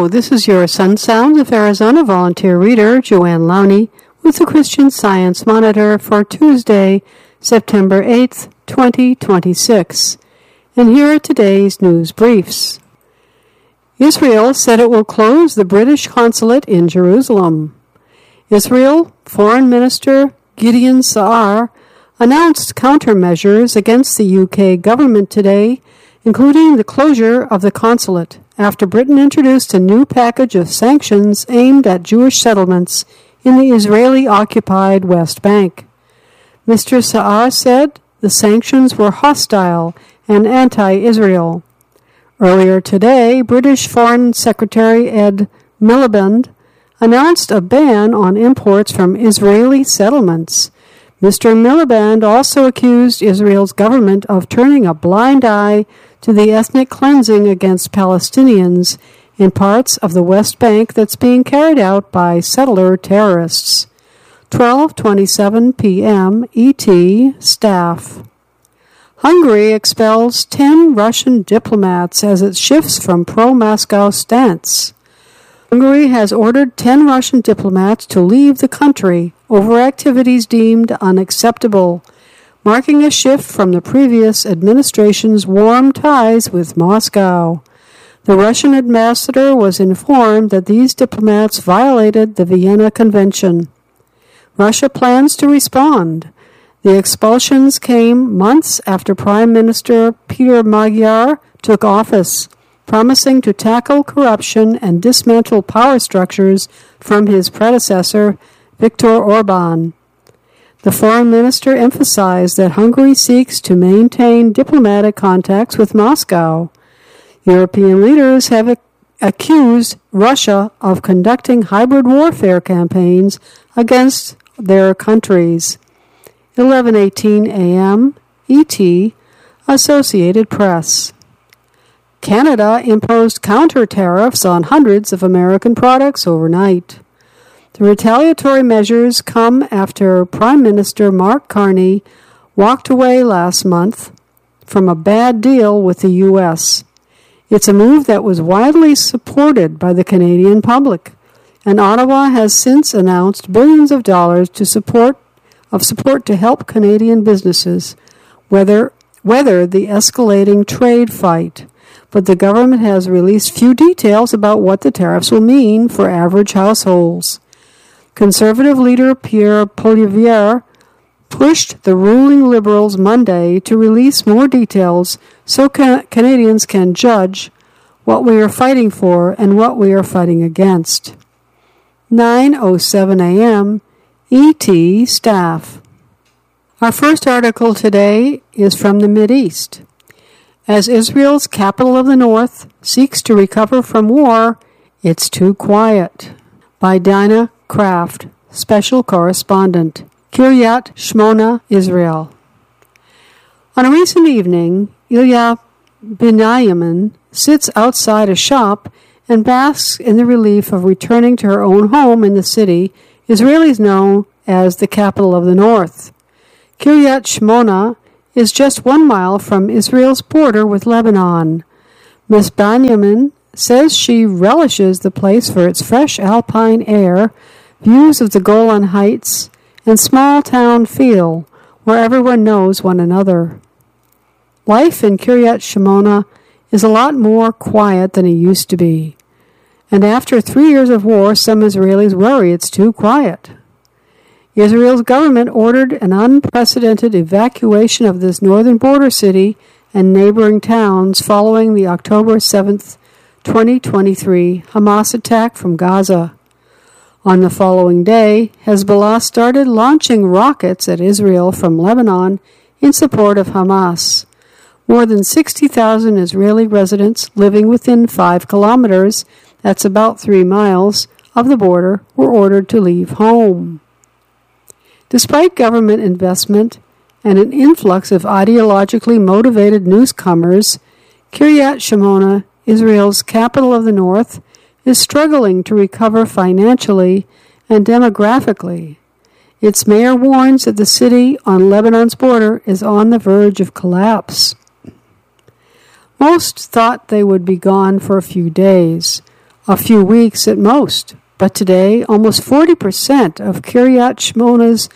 Hello, this is your Sun Sounds of Arizona volunteer reader, Joanne Lowney, with the Christian Science Monitor for Tuesday, September 8th, 2026. And here are today's news briefs. Israel said it will close the British consulate in Jerusalem. Israel Foreign Minister Gideon Saar announced countermeasures against the UK government today, including the closure of the consulate, after Britain introduced a new package of sanctions aimed at Jewish settlements in the Israeli-occupied West Bank. Mr. Saar said the sanctions were hostile and anti-Israel. Earlier today, British Foreign Secretary Ed Miliband announced a ban on imports from Israeli settlements. Mr. Miliband also accused Israel's government of turning a blind eye to the ethnic cleansing against Palestinians in parts of the West Bank that's being carried out by settler terrorists. 12:27 p.m. ET staff. Hungary expels 10 Russian diplomats as it shifts from pro-Moscow stance. Hungary has ordered 10 Russian diplomats to leave the country over activities deemed unacceptable, marking a shift from the previous administration's warm ties with Moscow. The Russian ambassador was informed that these diplomats violated the Vienna Convention. Russia plans to respond. The expulsions came months after Prime Minister Peter Magyar took office, promising to tackle corruption and dismantle power structures from his predecessor, Viktor Orban. The foreign minister emphasized that Hungary seeks to maintain diplomatic contacts with Moscow. European leaders have accused Russia of conducting hybrid warfare campaigns against their countries. 11:18 a.m. ET, Associated Press. Canada imposed counter tariffs on hundreds of American products overnight. The retaliatory measures come after Prime Minister Mark Carney walked away last month from a bad deal with the U.S. It's a move that was widely supported by the Canadian public, and Ottawa has since announced billions of dollars to support to help Canadian businesses weather the escalating trade fight. But the government has released few details about what the tariffs will mean for average households. Conservative leader Pierre Poilievre pushed the ruling Liberals Monday to release more details so Canadians can judge what we are fighting for and what we are fighting against. 9:07 a.m. ET staff. Our first article today is from the Mideast. As Israel's capital of the north seeks to recover from war, it's too quiet. By Dinah Kraft, Special Correspondent, Kiryat Shmona, Israel. On a recent evening, Ilya Binyamin sits outside a shop and basks in the relief of returning to her own home in the city Israelis know as the capital of the north. Kiryat Shmona is just 1 mile from Israel's border with Lebanon. Miss Binyamin says she relishes the place for its fresh alpine air, views of the Golan Heights, and small-town feel where everyone knows one another. Life in Kiryat Shmona is a lot more quiet than it used to be, and after 3 years of war, some Israelis worry it's too quiet. Israel's government ordered an unprecedented evacuation of this northern border city and neighboring towns following the October 7th, 2023 Hamas attack from Gaza. On the following day, Hezbollah started launching rockets at Israel from Lebanon in support of Hamas. More than 60,000 Israeli residents living within 5 kilometers, that's about 3 miles, of the border were ordered to leave home. Despite government investment and an influx of ideologically motivated newcomers, Kiryat Shmona, Israel's capital of the north, is struggling to recover financially and demographically. Its mayor warns that the city on Lebanon's border is on the verge of collapse. Most thought they would be gone for a few days. a few weeks at most. But today, almost 40% of Kiryat Shmona's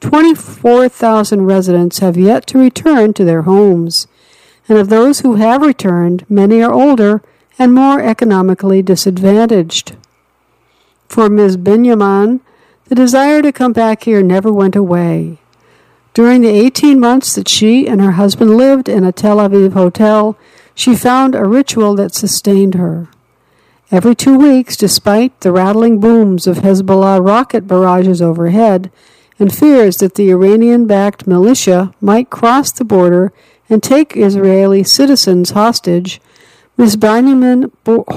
24,000 residents have yet to return to their homes. And of those who have returned, many are older and more economically disadvantaged. For Ms. Binyamin, the desire to come back here never went away. During the 18 months that she and her husband lived in a Tel Aviv hotel, she found a ritual that sustained her. Every 2 weeks, despite the rattling booms of Hezbollah rocket barrages overhead and fears that the Iranian-backed militia might cross the border and take Israeli citizens hostage, Ms. Binyamin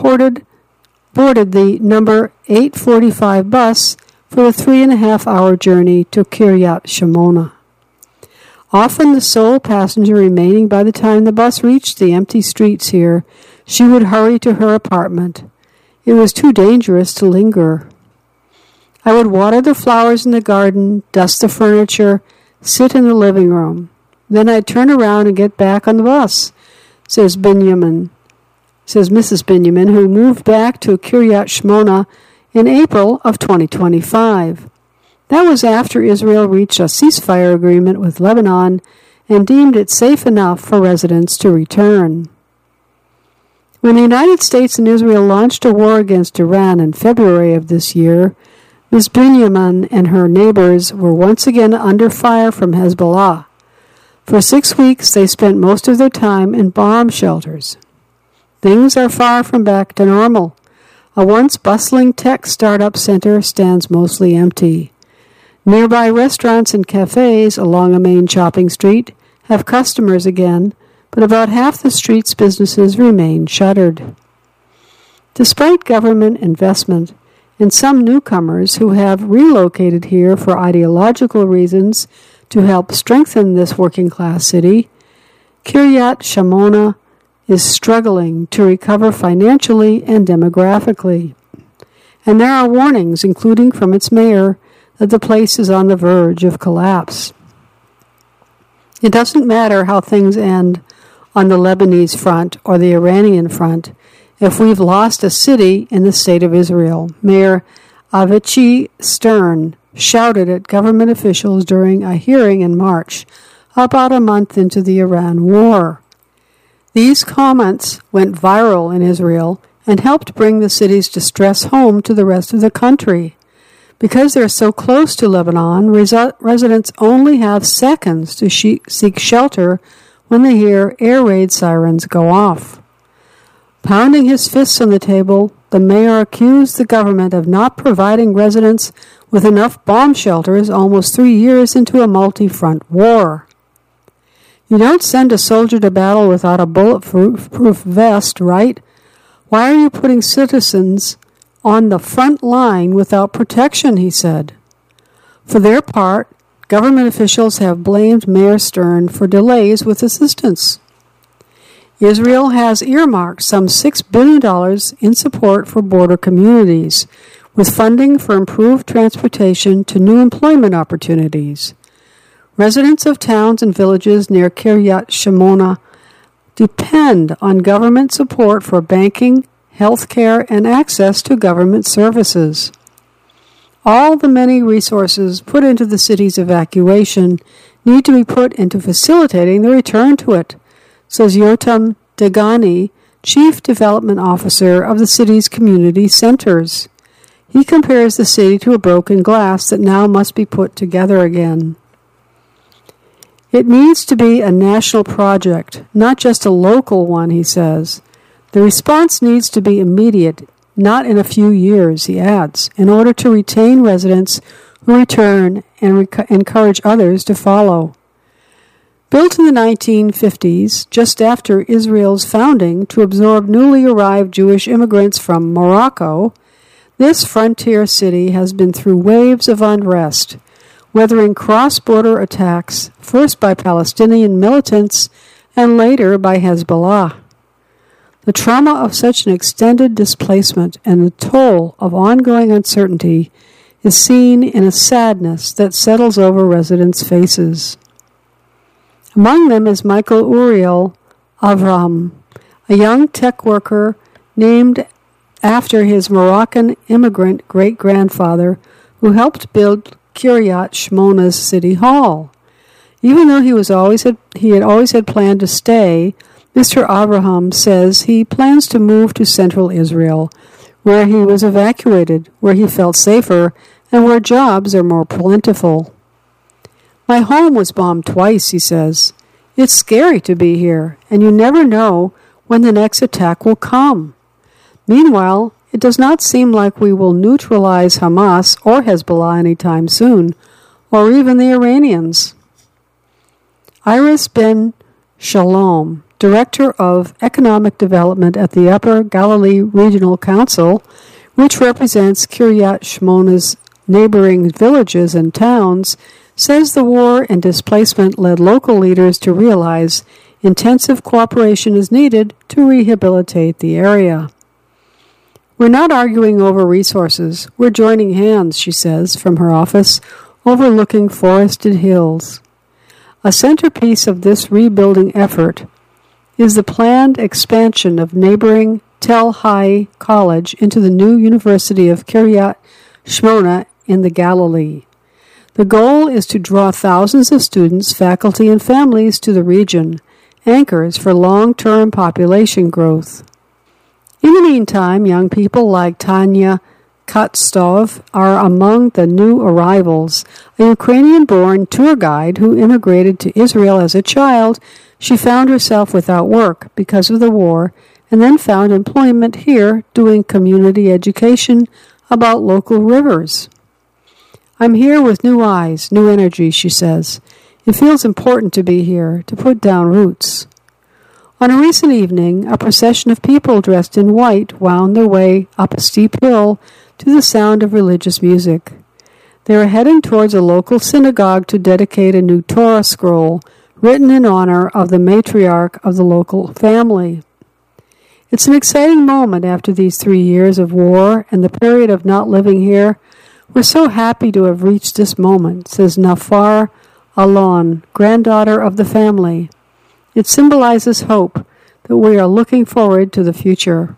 boarded the number 845 bus for the 3.5-hour journey to Kiryat Shmona. Often the sole passenger remaining by the time the bus reached the empty streets here, she would hurry to her apartment. It was too dangerous to linger. I would water the flowers in the garden, dust the furniture, sit in the living room. Then I'd turn around and get back on the bus, says Mrs. Binyamin, who moved back to Kiryat Shmona in April of 2025. That was after Israel reached a ceasefire agreement with Lebanon and deemed it safe enough for residents to return. When the United States and Israel launched a war against Iran in February of this year, Ms. Binyamin and her neighbors were once again under fire from Hezbollah. For 6 weeks, they spent most of their time in bomb shelters. Things are far from back to normal. A once bustling tech startup center stands mostly empty. Nearby restaurants and cafes along a main shopping street have customers again, but about half the street's businesses remain shuttered. Despite government investment and some newcomers who have relocated here for ideological reasons to help strengthen this working-class city, Kiryat Shmona is struggling to recover financially and demographically. And there are warnings, including from its mayor, that the place is on the verge of collapse. It doesn't matter how things end on the Lebanese front or the Iranian front if we've lost a city in the state of Israel, Mayor Avichai Stern shouted at government officials during a hearing in March, about a month into the Iran war. These comments went viral in Israel and helped bring the city's distress home to the rest of the country. Because they're so close to Lebanon, residents only have seconds to seek shelter when they hear air raid sirens go off. Pounding his fists on the table, the mayor accused the government of not providing residents with enough bomb shelters almost 3 years into a multi-front war. You don't send a soldier to battle without a bulletproof vest, right? Why are you putting citizens on the front line without protection, he said. For their part, government officials have blamed Mayor Stern for delays with assistance. Israel has earmarked some $6 billion in support for border communities, with funding for improved transportation to new employment opportunities. Residents of towns and villages near Kiryat Shmona depend on government support for banking, health care, and access to government services. All the many resources put into the city's evacuation need to be put into facilitating the return to it, says Yotam Degani, Chief Development Officer of the city's community centers. He compares the city to a broken glass that now must be put together again. It needs to be a national project, not just a local one, he says. The response needs to be immediate, not in a few years, he adds, in order to retain residents who return and encourage others to follow. Built in the 1950s, just after Israel's founding to absorb newly arrived Jewish immigrants from Morocco, this frontier city has been through waves of unrest, weathering cross-border attacks, first by Palestinian militants and later by Hezbollah. The trauma of such an extended displacement and the toll of ongoing uncertainty is seen in a sadness that settles over residents' faces. Among them is Michael Uriel Avram, a young tech worker named after his Moroccan immigrant great-grandfather who helped build Kiryat Shmona's city hall. Even though he had always had planned to stay, Mr. Abraham says he plans to move to central Israel, where he was evacuated, where he felt safer, and where jobs are more plentiful. My home was bombed twice, he says. It's scary to be here, and you never know when the next attack will come. Meanwhile, it does not seem like we will neutralize Hamas or Hezbollah anytime soon, or even the Iranians. Iris Ben Shalom, Director of Economic Development at the Upper Galilee Regional Council, which represents Kiryat Shmona's neighboring villages and towns, says the war and displacement led local leaders to realize intensive cooperation is needed to rehabilitate the area. We're not arguing over resources. We're joining hands, she says, from her office, overlooking forested hills. A centerpiece of this rebuilding effort is the planned expansion of neighboring Tel Hai College into the new University of Kiryat Shmona in the Galilee. The goal is to draw thousands of students, faculty, and families to the region, anchors for long-term population growth. In the meantime, young people like Tanya Kotstov are among the new arrivals. A Ukrainian-born tour guide who immigrated to Israel as a child, she found herself without work because of the war and then found employment here doing community education about local rivers. I'm here with new eyes, new energy, she says. It feels important to be here, to put down roots. On a recent evening, a procession of people dressed in white wound their way up a steep hill to the sound of religious music. They were heading towards a local synagogue to dedicate a new Torah scroll written in honor of the matriarch of the local family. It's an exciting moment after these 3 years of war and the period of not living here. We're so happy to have reached this moment, says Nafar Alon, granddaughter of the family. It symbolizes hope that we are looking forward to the future.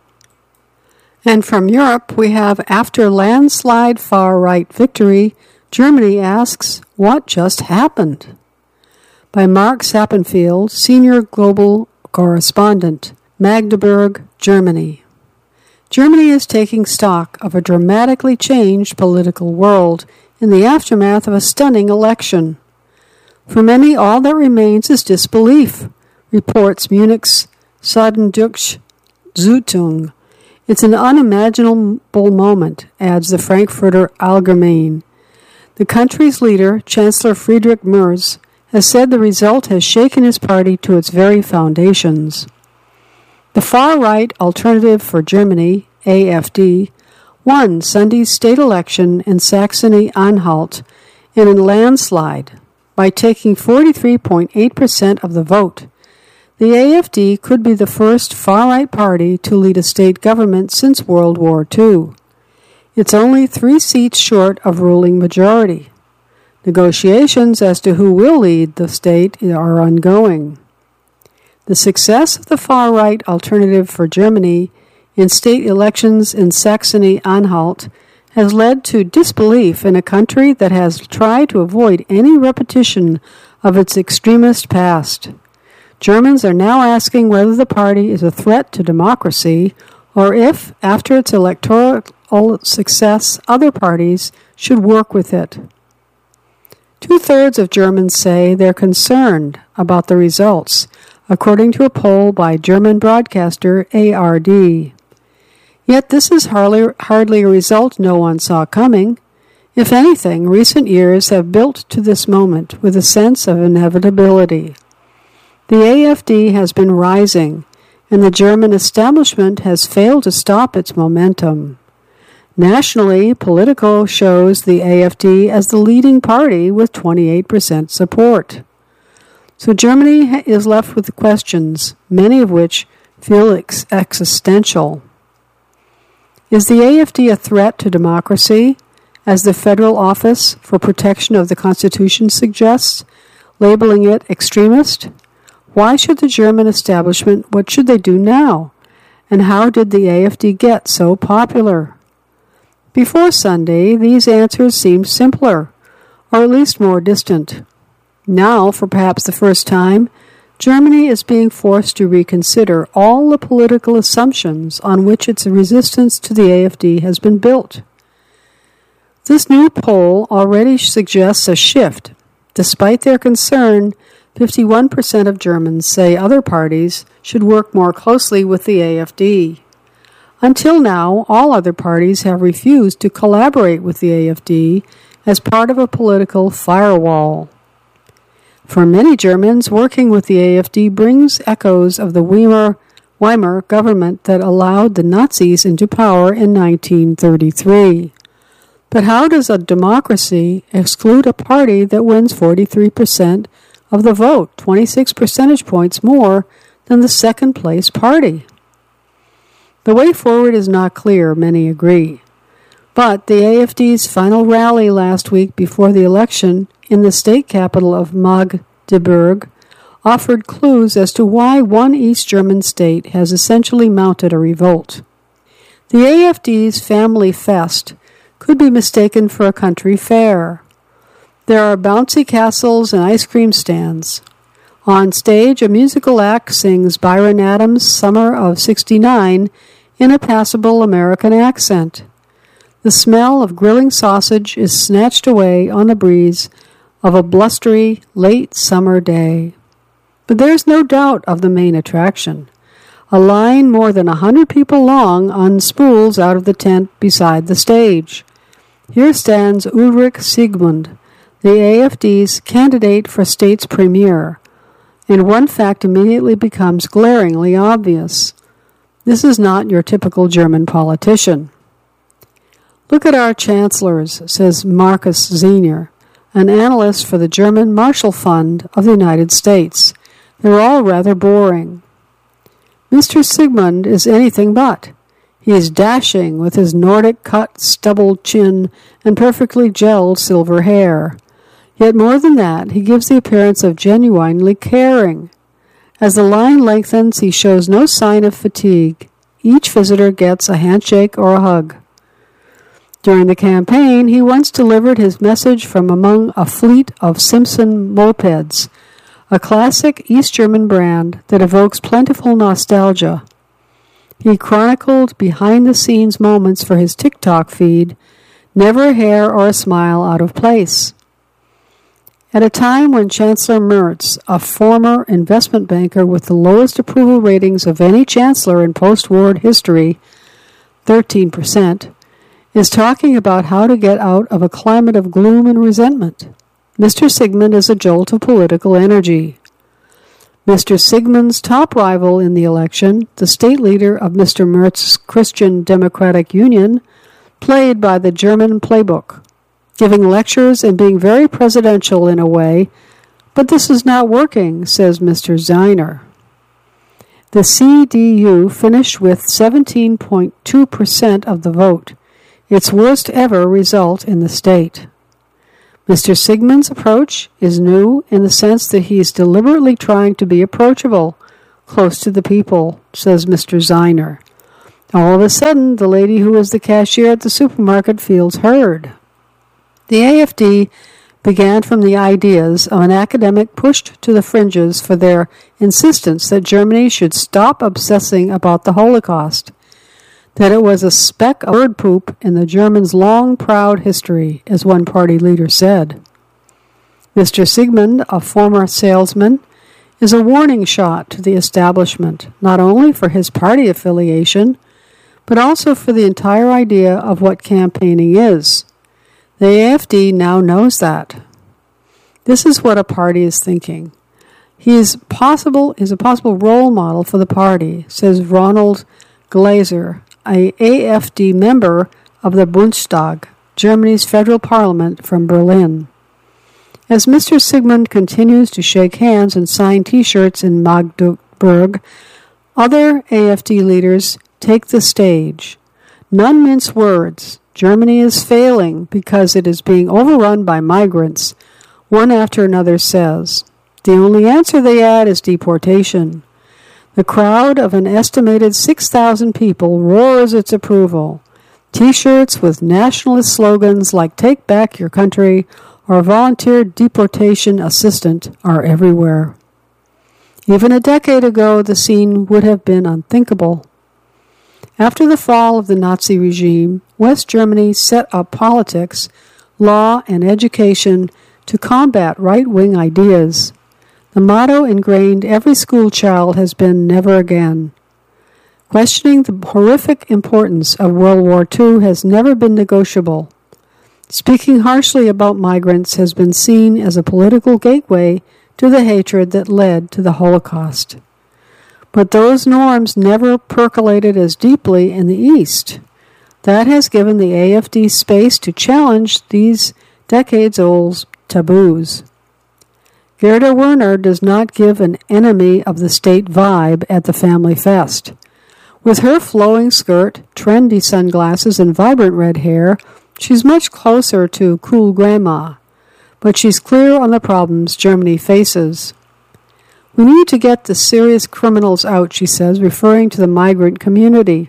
And from Europe, we have after landslide far-right victory, Germany asks, what just happened? By Mark Sappenfield, Senior Global Correspondent, Magdeburg, Germany. Germany is taking stock of a dramatically changed political world in the aftermath of a stunning election. For many, all that remains is disbelief, reports Munich's Süddeutsche Zeitung. It's an unimaginable moment, adds the Frankfurter Allgemeine. The country's leader, Chancellor Friedrich Merz, has said the result has shaken his party to its very foundations. The far-right Alternative for Germany, AfD, won Sunday's state election in Saxony-Anhalt in a landslide by taking 43.8% of the vote. The AfD could be the first far-right party to lead a state government since World War II. It's only 3 seats short of ruling majority. Negotiations as to who will lead the state are ongoing. The success of the far-right Alternative for Germany in state elections in Saxony-Anhalt has led to disbelief in a country that has tried to avoid any repetition of its extremist past. Germans are now asking whether the party is a threat to democracy or if, after its electoral success, other parties should work with it. 2/3 of Germans say they're concerned about the results, according to a poll by German broadcaster ARD. Yet this is hardly a result no one saw coming. If anything, recent years have built to this moment with a sense of inevitability. The AfD has been rising, and the German establishment has failed to stop its momentum. Nationally, Politico shows the AfD as the leading party with 28% support. So Germany is left with questions, many of which feel existential. Is the AfD a threat to democracy, as the Federal Office for Protection of the Constitution suggests, labeling it extremist? Why should the German establishment, what should they do now? And how did the AfD get so popular? Before Sunday, these answers seemed simpler, or at least more distant. Now, for perhaps the first time, Germany is being forced to reconsider all the political assumptions on which its resistance to the AfD has been built. This new poll already suggests a shift. Despite their concern, 51% of Germans say other parties should work more closely with the AfD. Until now, all other parties have refused to collaborate with the AfD as part of a political firewall. For many Germans, working with the AfD brings echoes of the Weimar government that allowed the Nazis into power in 1933. But how does a democracy exclude a party that wins 43% of the vote, 26 percentage points more than the second-place party? The way forward is not clear, many agree. But the AfD's final rally last week before the election in the state capital of Magdeburg offered clues as to why one East German state has essentially mounted a revolt. The AfD's Family Fest could be mistaken for a country fair. There are bouncy castles and ice cream stands. On stage, a musical act sings Byron Adams' Summer of '69 in a passable American accent. The smell of grilling sausage is snatched away on the breeze of a blustery late summer day. But there's no doubt of the main attraction. A line more than 100 people long unspools out of the tent beside the stage. Here stands Ulrich Siegmund, the AfD's candidate for state's premier, and one fact immediately becomes glaringly obvious. This is not your typical German politician. Look at our chancellors, says Markus Zehner, an analyst for the German Marshall Fund of the United States. They're all rather boring. Mr. Siegmund is anything but. He is dashing with his Nordic-cut stubbled chin and perfectly gelled silver hair. Yet more than that, he gives the appearance of genuinely caring. As the line lengthens, he shows no sign of fatigue. Each visitor gets a handshake or a hug. During the campaign, he once delivered his message from among a fleet of Simpson mopeds, a classic East German brand that evokes plentiful nostalgia. He chronicled behind-the-scenes moments for his TikTok feed, never a hair or a smile out of place. At a time when Chancellor Merz, a former investment banker with the lowest approval ratings of any chancellor in post-war history, 13%, is talking about how to get out of a climate of gloom and resentment. Mr. Siegmund is a jolt of political energy. Mr. Siegmund's top rival in the election, the state leader of Mr. Merz's Christian Democratic Union, played by the German playbook, giving lectures and being very presidential in a way, but this is not working, says Mr. Zehner. The CDU finished with 17.2% of the vote, its worst ever result in the state. Mr. Siegmund's approach is new in the sense that he is deliberately trying to be approachable, close to the people, says Mr. Zehner. All of a sudden, the lady who is the cashier at the supermarket feels heard. The AfD began from the ideas of an academic pushed to the fringes for their insistence that Germany should stop obsessing about the Holocaust, that it was a speck of bird poop in the Germans' long, proud history, as one party leader said. Mr. Siegmund, a former salesman, is a warning shot to the establishment, not only for his party affiliation, but also for the entire idea of what campaigning is. The AfD now knows that. This is what a party is thinking. He is a possible role model for the party, says Ronald Glaser, a AfD member of the Bundestag, Germany's federal parliament from Berlin. As Mr. Siegmund continues to shake hands and sign T-shirts in Magdeburg, other AfD leaders take the stage. None mince words. Germany is failing because it is being overrun by migrants, one after another says. The only answer, they add, is deportation. The crowd of an estimated 6,000 people roars its approval. T-shirts with nationalist slogans like "Take Back Your Country" or "Volunteer Deportation Assistant" are everywhere. Even a decade ago, the scene would have been unthinkable. After the fall of the Nazi regime, West Germany set up politics, law, and education to combat right-wing ideas. The motto ingrained every school child has been "never again." Questioning the horrific importance of World War II has never been negotiable. Speaking harshly about migrants has been seen as a political gateway to the hatred that led to the Holocaust. But those norms never percolated as deeply in the East. That has given the AfD space to challenge these decades-old taboos. Gerda Werner does not give an enemy of the state vibe at the Family Fest. With her flowing skirt, trendy sunglasses, and vibrant red hair, she's much closer to cool grandma. But she's clear on the problems Germany faces. "We need to get the serious criminals out," she says, referring to the migrant community.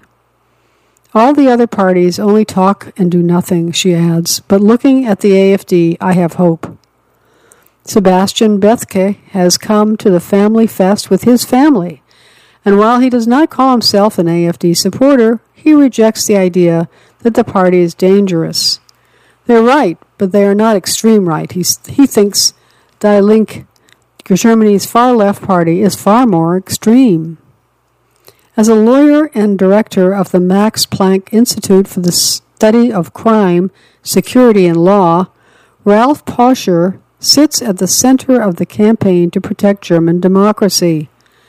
"All the other parties only talk and do nothing," she adds, "but looking at the AfD, I have hope." Sebastian Bethke has come to the Family Fest with his family, and while he does not call himself an AfD supporter, he rejects the idea that the party is dangerous. They're right, but they are not extreme right. He thinks Die Linke, Germany's far-left party, is far more extreme. As a lawyer and director of the Max Planck Institute for the Study of Crime, Security, and Law, Ralph Poscher sits at the center of the campaign to protect German democracy.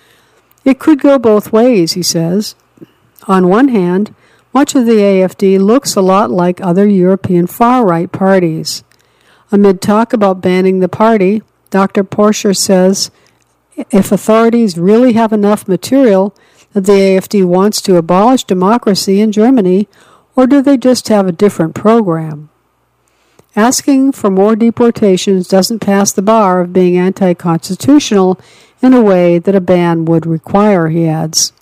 It could go both ways, he says. On one hand, much of the AfD looks a lot like other European far-right parties. Amid talk about banning the party, Dr. Poscher says, if authorities really have enough material that the AfD wants to abolish democracy in Germany, or do they just have a different program? Asking for more deportations doesn't pass the bar of being anti-constitutional in a way that a ban would require, he adds.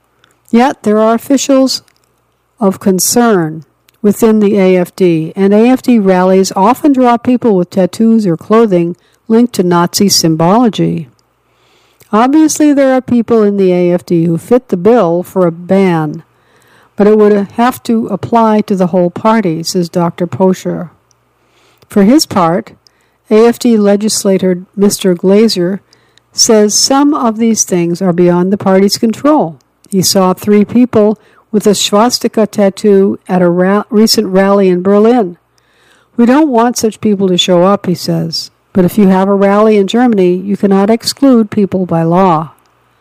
Yet there are officials of concern within the AfD, and AfD rallies often draw people with tattoos or clothing linked to Nazi symbology. Obviously, there are people in the AfD who fit the bill for a ban, but it would have to apply to the whole party, says Dr. Poscher. For his part, AfD legislator Mr. Glazer says some of these things are beyond the party's control. He saw 3 people with a swastika tattoo at a recent rally in Berlin. "We don't want such people to show up," he says. "But if you have a rally in Germany, you cannot exclude people by law."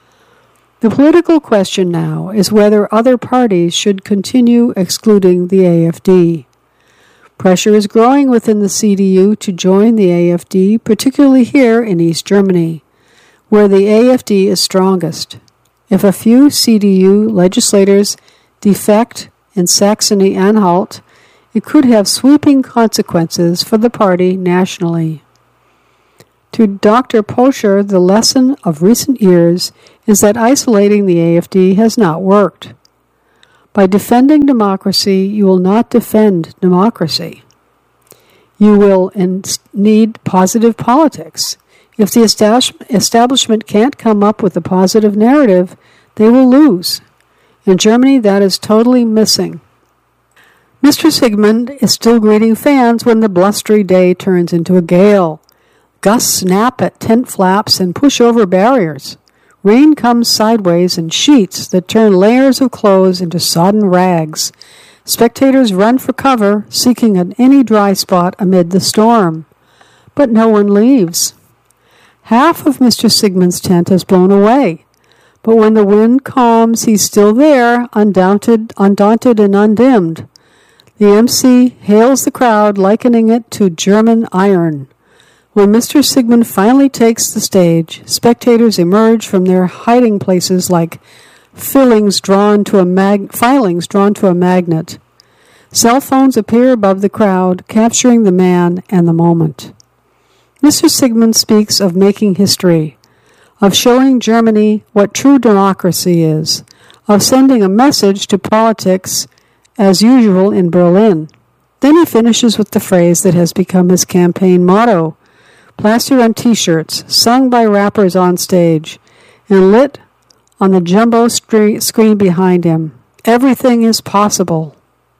The political question now is whether other parties should continue excluding the AfD. Pressure is growing within the CDU to join the AfD, particularly here in East Germany, where the AfD is strongest. If a few CDU legislators defect in Saxony-Anhalt, it could have sweeping consequences for the party nationally. To Dr. Poscher, the lesson of recent years is that isolating the AfD has not worked. By defending democracy, you will not defend democracy. You will need positive politics. If the establishment can't come up with a positive narrative, they will lose. In Germany, that is totally missing. Mr. Sigmund is still greeting fans when the blustery day turns into a gale. Gusts snap at tent flaps and push over barriers. Rain comes sideways in sheets that turn layers of clothes into sodden rags. Spectators run for cover, seeking any dry spot amid the storm. But no one leaves. Half of Mr. Sigmund's tent has blown away. But when the wind calms, he's still there, undaunted and undimmed. The MC hails the crowd, likening it to German iron. When Mr. Sigmund finally takes the stage, spectators emerge from their hiding places like filings drawn to a magnet. Cell phones appear above the crowd, capturing the man and the moment. Mr. Sigmund speaks of making history. of showing Germany what true democracy is, of sending a message to politics as usual in Berlin. Then he finishes with the phrase that has become his campaign motto, plastered on T-shirts, sung by rappers on stage, and lit on the jumbo screen behind him. Everything is possible.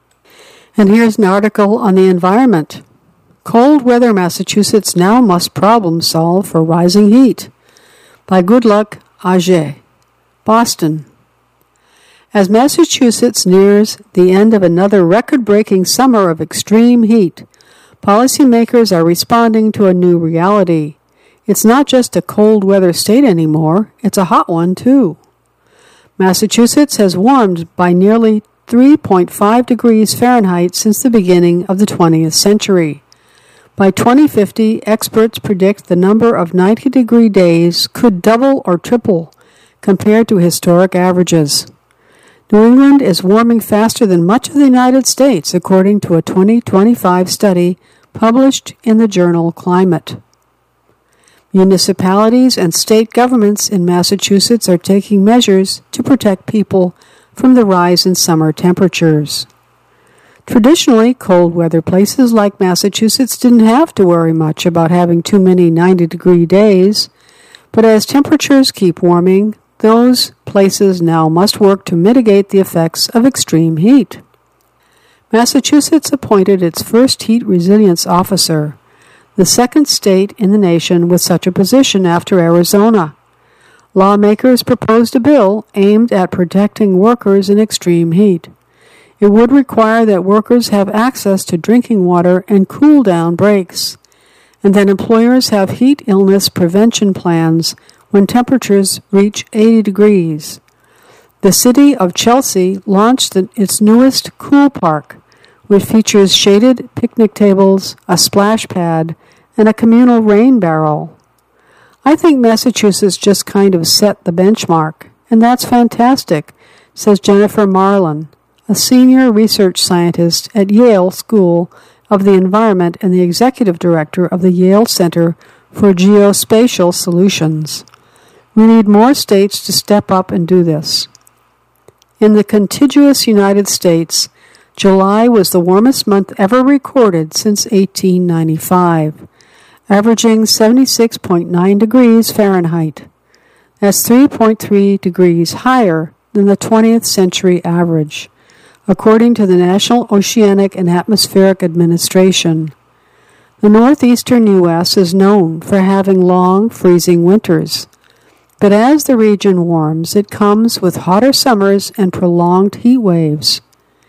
And here's an article on the environment. Cold weather Massachusetts now must problem solve for rising heat. By Goodluck Ajay. Boston. As Massachusetts nears the end of another record-breaking summer of extreme heat, policymakers are responding to a new reality. It's not just a cold weather state anymore, it's a hot one too. Massachusetts has warmed by nearly 3.5 degrees Fahrenheit since the beginning of the 20th century. By 2050, experts predict the number of 90-degree days could double or triple compared to historic averages. New England is warming faster than much of the United States, according to a 2025 study published in the journal Climate. Municipalities and state governments in Massachusetts are taking measures to protect people from the rise in summer temperatures. Traditionally, cold weather places like Massachusetts didn't have to worry much about having too many 90-degree days, but as temperatures keep warming, those places now must work to mitigate the effects of extreme heat. Massachusetts appointed its first heat resilience officer, the second state in the nation with such a position after Arizona. Lawmakers proposed a bill aimed at protecting workers in extreme heat. It would require that workers have access to drinking water and cool-down breaks, and that employers have heat illness prevention plans when temperatures reach 80 degrees. The city of Chelsea launched its newest Cool Park, which features shaded picnic tables, a splash pad, and a communal rain barrel. I think Massachusetts just kind of set the benchmark, and that's fantastic, says Jennifer Marlin, a senior research scientist at Yale School of the Environment and the executive director of the Yale Center for Geospatial Solutions. We need more states to step up and do this. In the contiguous United States, July was the warmest month ever recorded since 1895, averaging 76.9 degrees Fahrenheit. That's 3.3 degrees higher than the 20th century average, according to the National Oceanic and Atmospheric Administration. The northeastern U.S. is known for having long, freezing winters. But as the region warms, it comes with hotter summers and prolonged heat waves.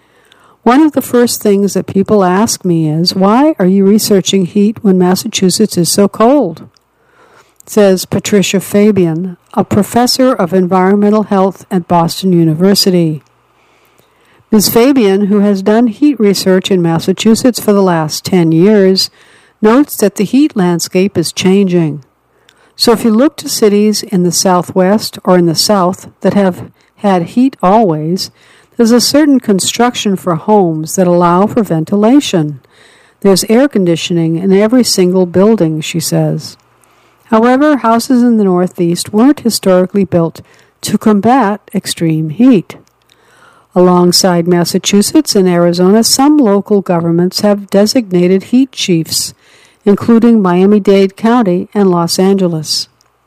One of the first things that people ask me is, why are you researching heat when Massachusetts is so cold? Says Patricia Fabian, a professor of environmental health at Boston University. Ms. Fabian, who has done heat research in Massachusetts for the last 10 years, notes that the heat landscape is changing. So if you look to cities in the Southwest or in the South that have had heat always, there's a certain construction for homes that allow for ventilation. There's air conditioning in every single building, she says. However, houses in the Northeast weren't historically built to combat extreme heat. Alongside Massachusetts and Arizona, some local governments have designated heat chiefs, including Miami-Dade County and Los Angeles.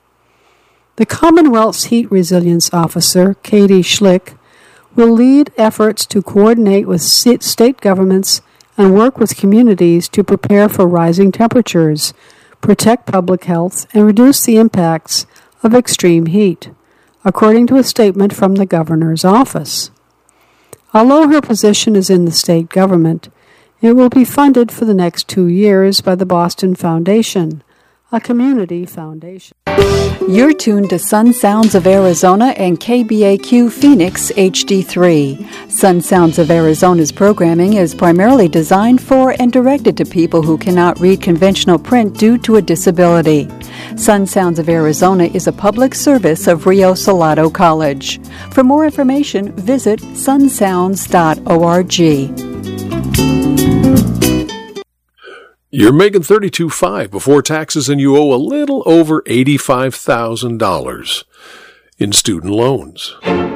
The Commonwealth's Heat Resilience Officer, Katie Schlick, will lead efforts to coordinate with state governments and work with communities to prepare for rising temperatures, protect public health, and reduce the impacts of extreme heat, according to a statement from the governor's office. Although her position is in the state government, it will be funded for the next 2 years by the Boston Foundation, a community foundation. You're tuned to Sun Sounds of Arizona and KBAQ Phoenix HD3. Sun Sounds of Arizona's programming is primarily designed for and directed to people who cannot read conventional print due to a disability. Sun Sounds of Arizona is a public service of Rio Salado College. For more information, visit sunsounds.org. You're making $32,500 before taxes and you owe a little over $85,000 in student loans.